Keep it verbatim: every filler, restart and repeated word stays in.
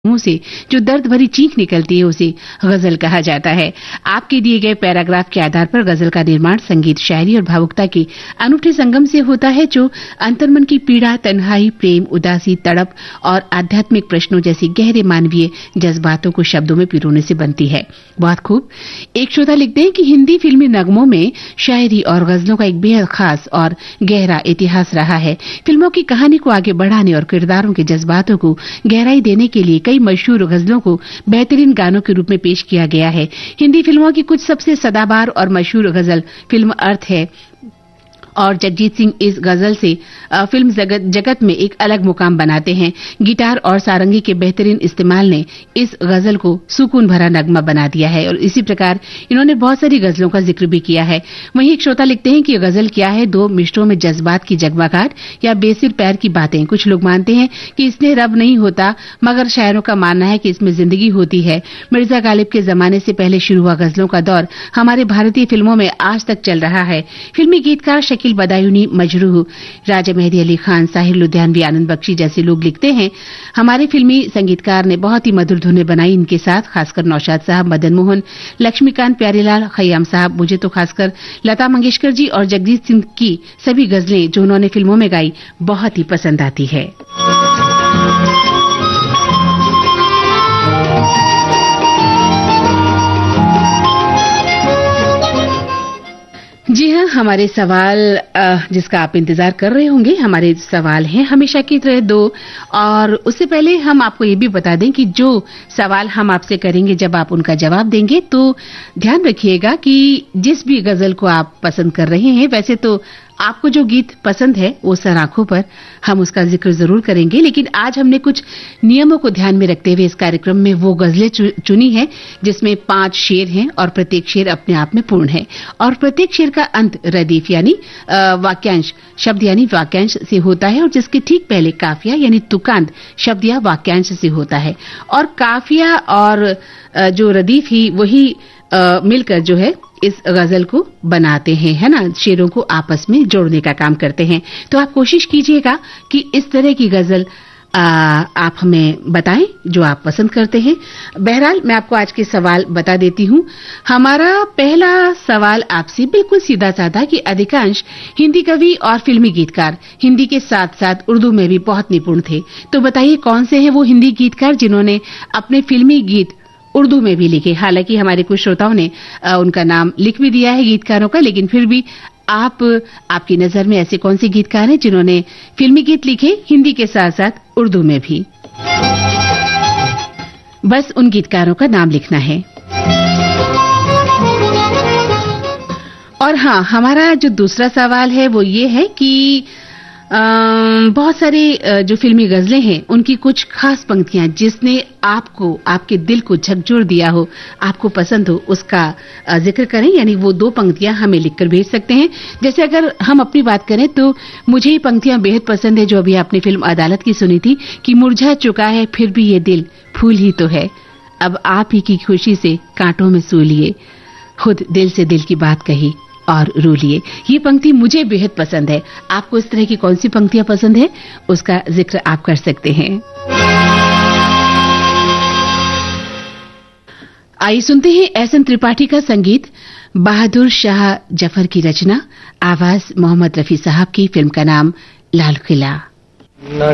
मुंह से जो दर्द भरी चीख निकलती है उसे गजल कहा जाता है। आपके दिए गए पैराग्राफ के आधार पर गजल का निर्माण संगीत, शायरी और भावुकता के अनूठे संगम से होता है, जो अंतर्मन की पीड़ा, तन्हाई, प्रेम, उदासी, तड़प और आध्यात्मिक प्रश्नों जैसी गहरे मानवीय जज्बातों को शब्दों में पिरोने से बनती है। बहुत खूब। एक श्रोता लिखते हैं कि हिंदी फिल्मी नगमों में शायरी और गजलों का एक बेहद खास और गहरा इतिहास रहा है। फिल्मों की कहानी को आगे बढ़ाने और किरदारों के जज्बातों को गहराई देने के लिए कई मशहूर गजलों को बेहतरीन गानों के रूप में पेश किया गया है। हिंदी फिल्मों की कुछ सबसे सदाबहार और मशहूर गजल फिल्म अर्थ है और जगजीत सिंह इस गजल से फिल्म जगत, जगत में एक अलग मुकाम बनाते हैं। गिटार और सारंगी के बेहतरीन इस्तेमाल ने इस गजल को सुकून भरा नगमा बना दिया है और इसी प्रकार इन्होंने बहुत सारी गजलों का जिक्र भी किया है। वहीं एक श्रोता लिखते हैं कि गजल क्या है, दो मिश्रों में जज्बात की जगमगाहट या बेसिर पैर की बातें। कुछ लोग मानते हैं कि इसमें रब नहीं होता, मगर शायरों का मानना है कि इसमें जिंदगी होती है। मिर्जा गालिब के जमाने से पहले शुरू हुआ गजलों का दौर हमारे भारतीय फिल्मों में आज तक चल रहा है। फिल्मी गीतकार शकील बदायूनी, मजरूह, राजा मेहदी अली खान, साहिर लुधियानवी, आनंद बख्शी जैसे लोग लिखते हैं हमारे फिल्मी संगीतकार ने बहुत ही मधुर धुनें बनाई इनके साथ, खासकर नौशाद साहब, मदन मोहन, लक्ष्मीकांत प्यारेलाल, खयाम साहब। मुझे तो खासकर लता मंगेशकर जी और जगजीत सिंह की सभी गजलें जो उन्होंने फिल्मों में गाई बहुत ही पसंद आती है। जी हाँ, हमारे सवाल जिसका आप इंतजार कर रहे होंगे, हमारे सवाल हैं हमेशा की तरह दो। और उससे पहले हम आपको ये भी बता दें कि जो सवाल हम आपसे करेंगे जब आप उनका जवाब देंगे तो ध्यान रखिएगा कि जिस भी गजल को आप पसंद कर रहे हैं, वैसे तो आपको जो गीत पसंद है वो सर आंखों पर हम उसका जिक्र जरूर करेंगे, लेकिन आज हमने कुछ नियमों को ध्यान में रखते हुए इस कार्यक्रम में वो गजलें चुनी हैं जिसमें पांच शेर हैं और प्रत्येक शेर अपने आप में पूर्ण है और प्रत्येक शेर का अंत रदीफ यानी वाक्यांश शब्द यानी वाक्यांश से होता है और जिसके ठीक पहले काफिया यानी तुकांत शब्द या वाक्यांश से होता है और काफिया और जो रदीफ ही वही मिलकर जो है इस गजल को बनाते हैं, है ना, शेरों को आपस में जोड़ने का काम करते हैं। तो आप कोशिश कीजिएगा कि इस तरह की गजल आ, आप हमें बताएं जो आप पसंद करते हैं। बहरहाल मैं आपको आज के सवाल बता देती हूँ। हमारा पहला सवाल आपसे बिल्कुल सीधा साधा कि अधिकांश हिंदी कवि और फिल्मी गीतकार हिंदी के साथ साथ उर्दू में भी बहुत निपुण थे, तो बताइए कौन से हैं वो हिंदी गीतकार जिन्होंने अपने फिल्मी गीत उर्दू में भी लिखे। हालांकि हमारे कुछ श्रोताओं ने आ, उनका नाम लिख भी दिया है गीतकारों का, लेकिन फिर भी आप आपकी नजर में ऐसे कौन से गीतकार हैं जिन्होंने फिल्मी गीत लिखे हिंदी के साथ साथ उर्दू में भी? बस उन गीतकारों का नाम लिखना है। और हाँ, हमारा जो दूसरा सवाल है वो ये है कि बहुत सारे जो फिल्मी गजलें हैं उनकी कुछ खास पंक्तियां जिसने आपको आपके दिल को झकझोर दिया हो, आपको पसंद हो, उसका जिक्र करें। यानी वो दो पंक्तियां हमें लिखकर भेज सकते हैं। जैसे अगर हम अपनी बात करें तो मुझे ये पंक्तियां बेहद पसंद है जो अभी आपने फिल्म अदालत की सुनी थी कि मुरझा चुका है फिर भी ये दिल फूल ही तो है, अब आप ही की खुशी से कांटों में सू लिए, खुद दिल से दिल की बात कही और रो लिए। ये पंक्ति मुझे बेहद पसंद है। आपको इस तरह की कौन सी पंक्तियां पसंद है उसका जिक्र आप कर सकते हैं। आइए सुनते हैं एहसन त्रिपाठी का संगीत, बहादुर शाह जफर की रचना, आवाज मोहम्मद रफी साहब की। फिल्म का नाम लाल किला।